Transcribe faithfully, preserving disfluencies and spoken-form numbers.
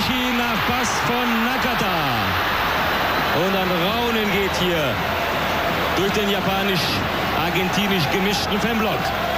Takahashi nach Pass von Nakata. Und ein Raunen geht hier durch den japanisch-argentinisch gemischten Fanblock.